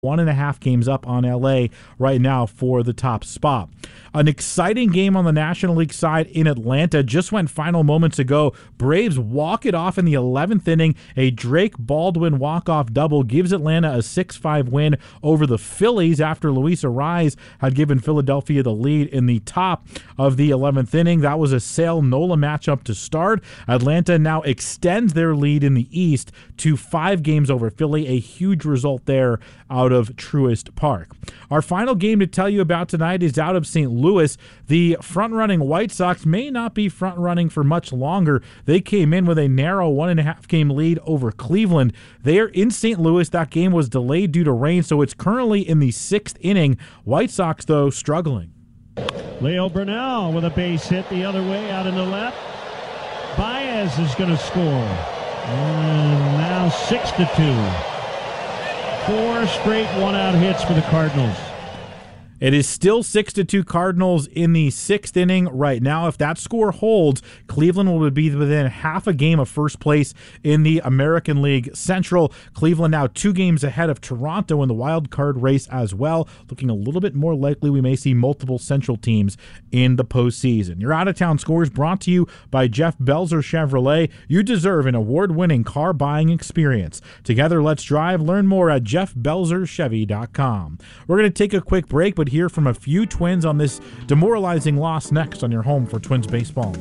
1.5 games up on LA right now for the top spot. An exciting game on the National League side in Atlanta just went final moments ago. Braves walk it off in the 11th inning. A Drake Baldwin walk-off double gives Atlanta a 6-5 win over the Phillies after Luis Arraez had given Philadelphia the lead in the top of the 11th inning. That was a Sale-Nola matchup to start. Atlanta now extends their lead in the East to 5 games over Philly. A huge result there out of Truist Park. Our final game to tell you about tonight is out of St. Louis. The front-running White Sox may not be front-running for much longer. They came in with a narrow 1.5 game lead over Cleveland. They are in St. Louis. That game was delayed due to rain, so it's currently in the 6th inning. White Sox, though, struggling. Leo Burnell with a base hit the other way out in the left. Baez is going to score. And now 6-2. 4 straight one-out hits for the Cardinals. It is still 6-2 Cardinals in the 6th inning right now. If that score holds, Cleveland will be within half a game of first place in the American League Central. Cleveland now 2 games ahead of Toronto in the wild card race as well. Looking a little bit more likely we may see multiple Central teams in the postseason. Your out-of-town scores brought to you by Jeff Belzer Chevrolet. You deserve an award-winning car buying experience. Together, let's drive. Learn more at jeffbelzerchevy.com. We're going to take a quick break, but hear from a few Twins on this demoralizing loss next on your home for Twins baseball.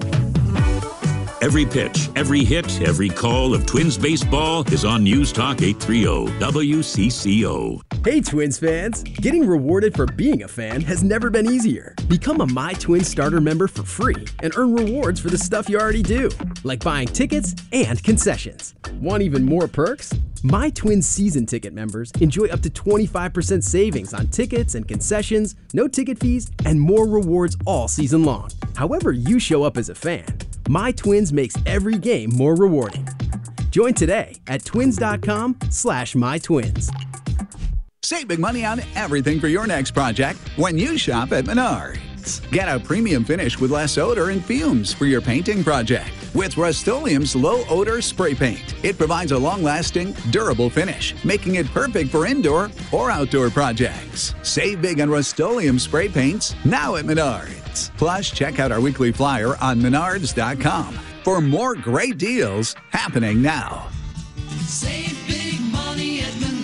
Every pitch, every hit, every call of Twins baseball is on News Talk 830 WCCO. Hey Twins fans! Getting rewarded for being a fan has never been easier. Become a My Twins starter member for free and earn rewards for the stuff you already do, like buying tickets and concessions. Want even more perks? My Twins season ticket members enjoy up to 25% savings on tickets and concessions, no ticket fees, and more rewards all season long. However you show up as a fan, My Twins makes every game more rewarding. Join today at twins.com/mytwins. Save big money on everything for your next project when you shop at Menards. Get a premium finish with less odor and fumes for your painting project with Rust-Oleum's low-odor spray paint. It provides a long-lasting, durable finish, making it perfect for indoor or outdoor projects. Save big on Rust-Oleum spray paints now at Menards. Plus, check out our weekly flyer on Menards.com for more great deals happening now. Save big money at Menards.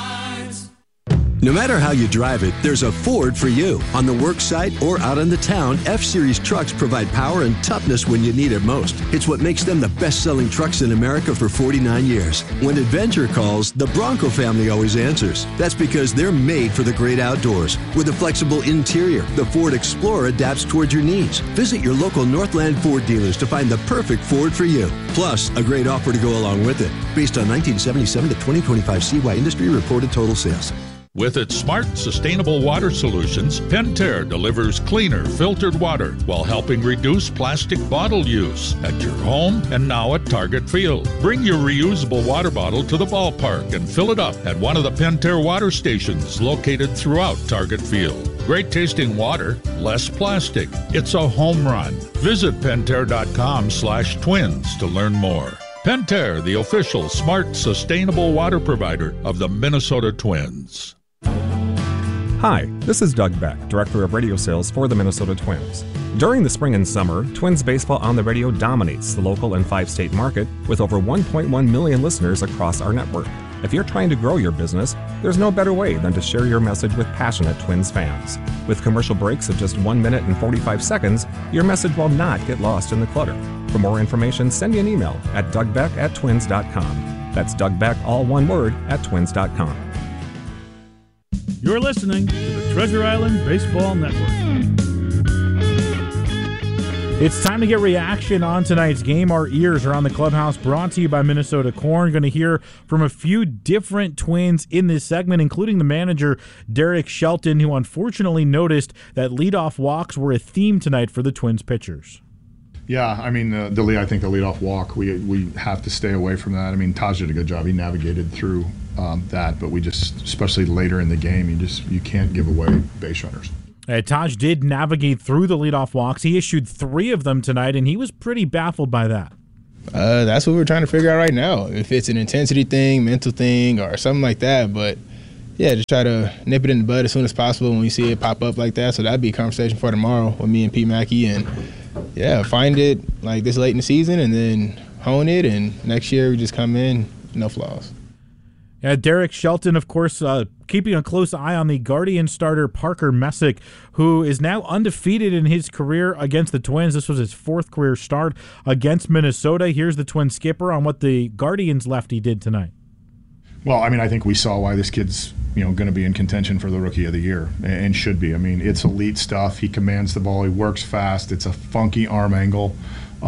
No matter how you drive it, there's a Ford for you. On the work site or out in the town, F-Series trucks provide power and toughness when you need it most. It's what makes them the best-selling trucks in America for 49 years. When adventure calls, the Bronco family always answers. That's because they're made for the great outdoors. With a flexible interior, the Ford Explorer adapts towards your needs. Visit your local Northland Ford dealers to find the perfect Ford for you. Plus, a great offer to go along with it. Based on 1977 to 2025 CY industry reported total sales. With its smart, sustainable water solutions, Pentair delivers cleaner, filtered water while helping reduce plastic bottle use at your home and now at Target Field. Bring your reusable water bottle to the ballpark and fill it up at one of the Pentair water stations located throughout Target Field. Great tasting water, less plastic. It's a home run. Visit Pentair.com/twins to learn more. Pentair, the official smart, sustainable water provider of the Minnesota Twins. Hi, this is Doug Beck, Director of Radio Sales for the Minnesota Twins. During the spring and summer, Twins baseball on the radio dominates the local and 5-state market with over 1.1 million listeners across our network. If you're trying to grow your business, there's no better way than to share your message with passionate Twins fans. With commercial breaks of just 1 minute and 45 seconds, your message will not get lost in the clutter. For more information, send me an email at dougbeck@twins.com. That's Doug Beck, all one word, @twins.com. You're listening to the Treasure Island Baseball Network. It's time to get reaction on tonight's game. Our ears are on the clubhouse, brought to you by Minnesota Corn. Going to hear from a few different Twins in this segment, including the manager, Derek Shelton, who unfortunately noticed that leadoff walks were a theme tonight for the Twins pitchers. Yeah, I mean, I think the leadoff walk, we have to stay away from that. I mean, Taj did a good job. He navigated through that, but we just, especially later in the game, you can't give away base runners. Taj did navigate through the leadoff walks. He issued 3 of them tonight, and he was pretty baffled by that. That's what we're trying to figure out right now. If it's an intensity thing, mental thing, or something like that. But Yeah, just try to nip it in the bud as soon as possible when we see it pop up like that. So that'd be a conversation for tomorrow with me and Pete Mackey. And, yeah, find it like this late in the season and then hone it. And next year we just come in, no flaws. Derek Shelton, of course, keeping a close eye on the Guardian starter Parker Messick, who is now undefeated in his career against the Twins. This was his 4th career start against Minnesota. Here's the Twin skipper on what the Guardians lefty did tonight. Well, I mean, I think we saw why this kid's going to be in contention for the Rookie of the Year and should be. I mean, it's elite stuff. He commands the ball. He works fast. It's a funky arm angle.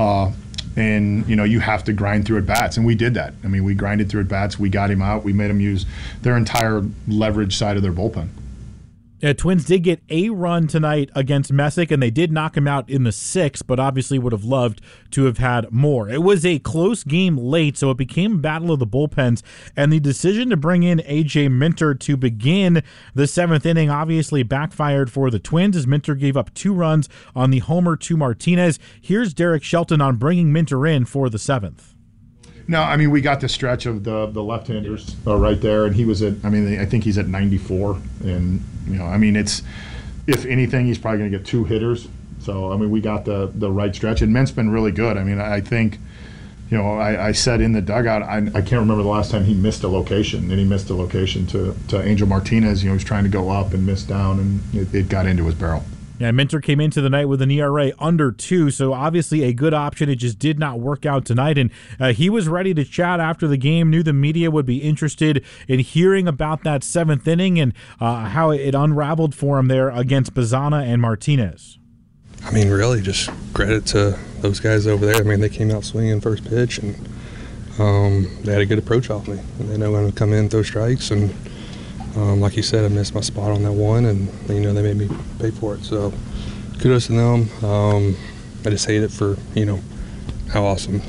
And, you have to grind through at bats. And we did that. I mean, we grinded through at bats. We got him out. We made him use their entire leverage side of their bullpen. Twins did get a run tonight against Messick, and they did knock him out in the 6th, but obviously would have loved to have had more. It was a close game late, so it became a battle of the bullpens, and the decision to bring in A.J. Minter to begin the 7th inning obviously backfired for the Twins as Minter gave up 2 runs on the homer to Martinez. Here's Derek Shelton on bringing Minter in for the 7th. No, I mean, we got the stretch of the left-handers right there, and he was at, I think he's at 94. And, it's, if anything, he's probably going to get 2 hitters. So, we got the right stretch. And Mint's been really good. I think, I said in the dugout, I can't remember the last time he missed a location, and he missed a location to Angel Martinez. He was trying to go up and missed down, and it got into his barrel. Yeah, Minter came into the night with an ERA under 2, so obviously a good option. It just did not work out tonight, and he was ready to chat after the game, knew the media would be interested in hearing about that 7th inning and how it unraveled for him there against Bazana and Martinez. Really just credit to those guys over there. They came out swinging first pitch, and they had a good approach off me. And they know when to come in, throw strikes, and like you said, I missed my spot on that one, and they made me pay for it. So kudos to them. I just hate it for how awesome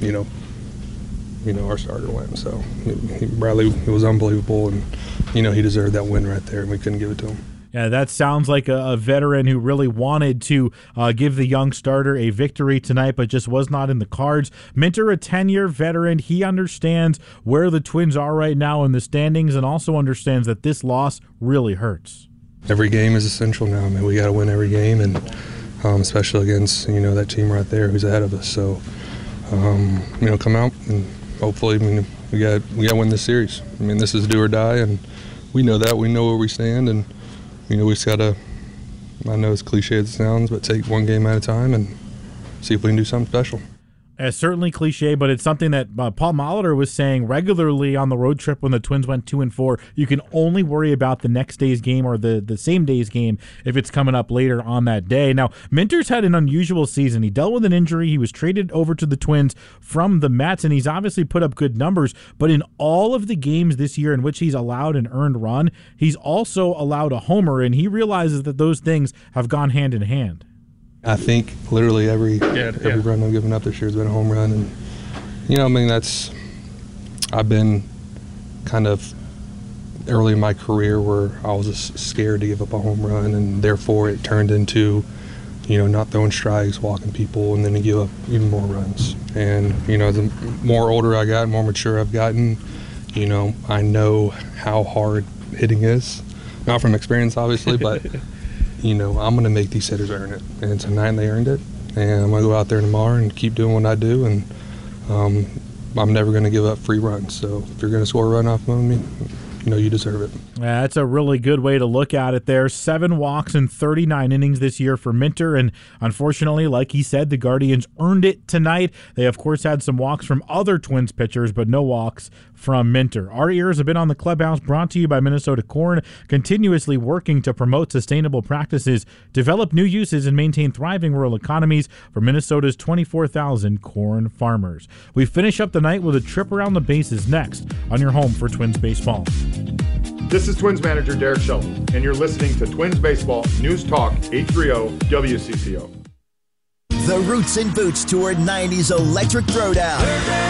our starter went. So Bradley, it was unbelievable, and he deserved that win right there, and we couldn't give it to him. Yeah, that sounds like a veteran who really wanted to give the young starter a victory tonight, but just was not in the cards. Minter, a 10-year veteran, he understands where the Twins are right now in the standings and also understands that this loss really hurts. Every game is essential now. We got to win every game, and especially against that team right there who's ahead of us. So come out and hopefully we got to win this series. This is do or die, and we know that. We know where we stand, and we just got to, I know it's cliche as it sounds, but take one game at a time and see if we can do something special. Certainly cliche, but it's something that Paul Molitor was saying regularly on the road trip when the Twins went 2-4. You can only worry about the next day's game or the same day's game if it's coming up later on that day. Now, Minter's had an unusual season. He dealt with an injury. He was traded over to the Twins from the Mets, and he's obviously put up good numbers. But in all of the games this year in which he's allowed an earned run, he's also allowed a homer, and he realizes that those things have gone hand in hand. I think literally every run I've given up this year has been a home run, and I've been kind of early in my career where I was just scared to give up a home run, and therefore it turned into, not throwing strikes, walking people, and then to give up even more runs. And the more older I got, more mature I've gotten, I know how hard hitting is, not from experience obviously, but. I'm going to make these hitters earn it. And tonight they earned it. And I'm going to go out there tomorrow and keep doing what I do. And I'm never going to give up free runs. So if you're going to score a run off of me, you deserve it. Yeah, that's a really good way to look at it there. 7 walks in 39 innings this year for Minter, and unfortunately, like he said, the Guardians earned it tonight. They, of course, had some walks from other Twins pitchers, but no walks from Minter. Our ears have been on the clubhouse, brought to you by Minnesota Corn, continuously working to promote sustainable practices, develop new uses, and maintain thriving rural economies for Minnesota's 24,000 corn farmers. We finish up the night with a trip around the bases next on your home for Twins baseball. This is Twins manager Derek Shelton, and you're listening to Twins Baseball News Talk 830 WCCO. The Roots and Boots Tour 90s Electric Throwdown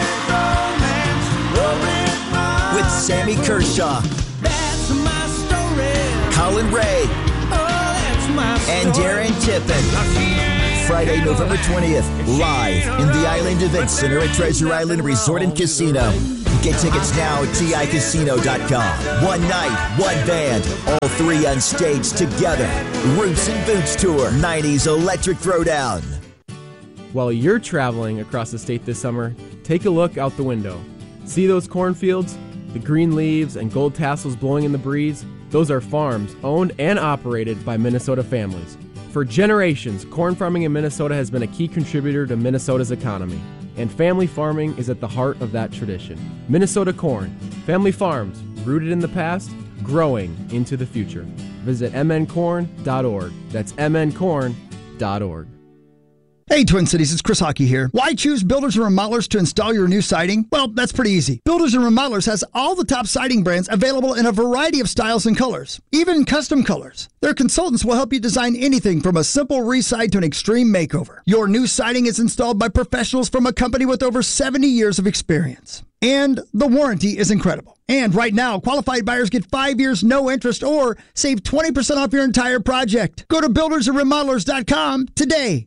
with Sammy Kershaw, That's my story. Colin Ray, Oh, that's my story. and Darren Tippin. Friday, November 20th, live in the Island Event Center at Treasure Island Resort and Casino. Get tickets now at TICasino.com. One night, one band, all three on stage together. Roots and Boots Tour, 90s Electric Throwdown. While you're traveling across the state this summer, take a look out the window. See those cornfields? The green leaves and gold tassels blowing in the breeze? Those are farms owned and operated by Minnesota families. For generations, corn farming in Minnesota has been a key contributor to Minnesota's economy, and family farming is at the heart of that tradition. Minnesota Corn, family farms rooted in the past, growing into the future. Visit mncorn.org. That's mncorn.org. Hey, Twin Cities, it's Chris Hockey here. Why choose Builders and Remodelers to install your new siding? Well, that's pretty easy. Builders and Remodelers has all the top siding brands available in a variety of styles and colors, even custom colors. Their consultants will help you design anything from a simple re-side to an extreme makeover. Your new siding is installed by professionals from a company with over 70 years of experience. And the warranty is incredible. And right now, qualified buyers get 5 years, no interest, or save 20% off your entire project. Go to buildersandremodelers.com today.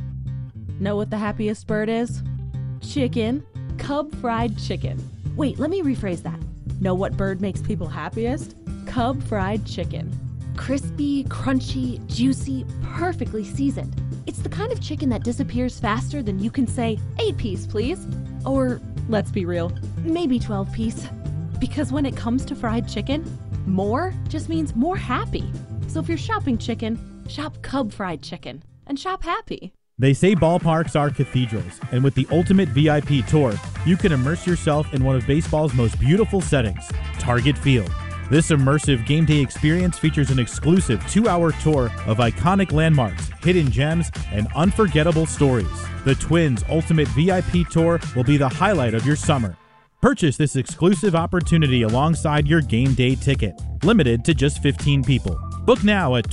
Know what the happiest bird is? Chicken. Cub fried chicken. Wait, let me rephrase that. Know what bird makes people happiest? Cub fried chicken. Crispy, crunchy, juicy, perfectly seasoned. It's the kind of chicken that disappears faster than you can say, 8-piece, please. Or, let's be real, maybe 12-piece. Because when it comes to fried chicken, more just means more happy. So if you're shopping chicken, shop Cub fried chicken and shop happy. They say ballparks are cathedrals, and with the Ultimate VIP Tour, you can immerse yourself in one of baseball's most beautiful settings, Target Field. This immersive game day experience features an exclusive 2-hour tour of iconic landmarks, hidden gems, and unforgettable stories. The Twins Ultimate VIP Tour will be the highlight of your summer. Purchase this exclusive opportunity alongside your game day ticket, limited to just 15 people. Book now at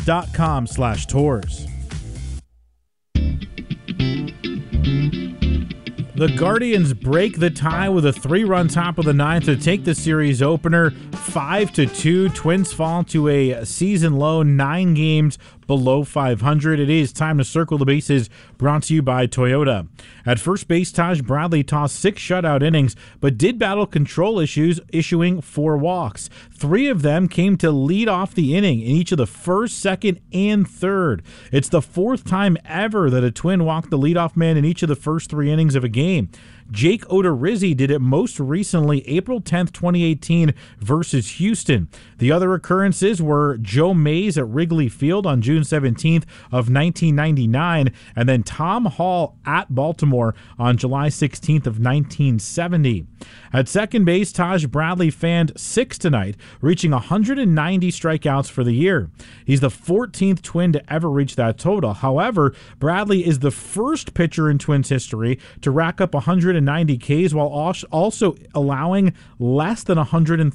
twins.com/tours. The Guardians break the tie with a 3-run top of the ninth to take the series opener 5-2. Twins fall to a season low 9 games below 500. It is time to circle the bases, brought to you by Toyota. At first base, Taj Bradley tossed 6 shutout innings, but did battle control issues, issuing 4 walks. 3 of them came to lead off the inning in each of the first, second, and third. It's the 4th time ever that a Twin walked the leadoff man in each of the first 3 innings of a game. Jake Odorizzi did it most recently April 10th, 2018 versus Houston. The other occurrences were Joe Mays at Wrigley Field on June 17th of 1999, and then Tom Hall at Baltimore on July 16th of 1970. At second base, Taj Bradley fanned 6 tonight, reaching 190 strikeouts for the year. He's the 14th Twin to ever reach that total. However, Bradley is the first pitcher in Twins history to rack up 190 Ks while also allowing less than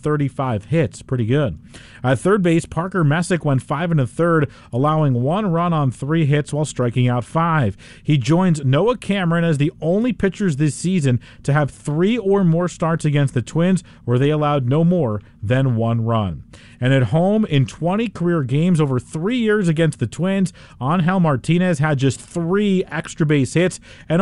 135 hits. Pretty good. At third base, Parker Messick went 5 1/3, allowing 1 run on 3 hits while striking out 5. He joins Noah Cameron as the only pitchers this season to have 3 or more starts against the Twins where they allowed no more than 1 run. And at home, in 20 career games over 3 years against the Twins, Angel Martinez had just 3 extra base hits and a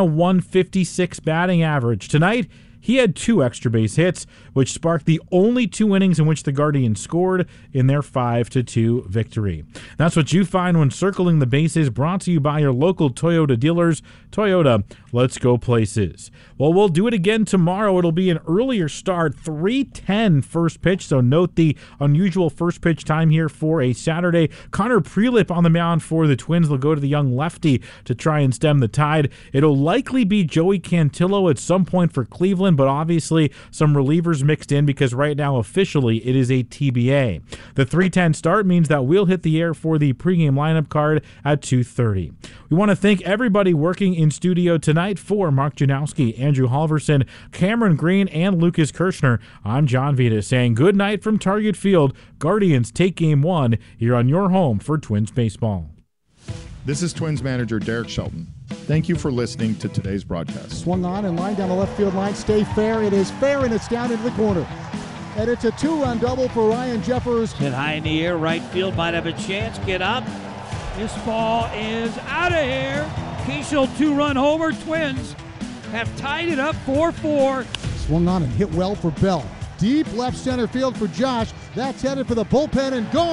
156 batting average. Tonight, he had 2 extra base hits, which sparked the only 2 innings in which the Guardians scored in their 5-2 victory. That's what you find when circling the bases, brought to you by your local Toyota dealers. Toyota, let's go places. Well, we'll do it again tomorrow. It'll be an earlier start, 3:10 first pitch, so note the unusual first pitch time here for a Saturday. Connor Prelip on the mound for the Twins. They'll go to the young lefty to try and stem the tide. It'll likely be Joey Cantillo at some point for Cleveland, but obviously some relievers mixed in because right now officially it is a TBA. The 3:10 start means that we'll hit the air for the pregame lineup card at 2:30. We want to thank everybody working in studio tonight. For Mark Janowski, Andrew Halverson, Cameron Green, and Lucas Kirshner, I'm John Vita saying good night from Target Field. Guardians take game 1 here on your home for Twins baseball. This is Twins manager Derek Shelton. Thank you for listening to today's broadcast. Swung on and line down the left field line. Stay fair. It is fair, and it's down into the corner. And it's a 2-run double for Ryan Jeffers. Hit high in the air. Right field might have a chance. Get up. This ball is out of here. Keishel 2-run homer. Twins have tied it up 4-4. Swung on and hit well for Bell. Deep left center field for Josh. That's headed for the bullpen and gone.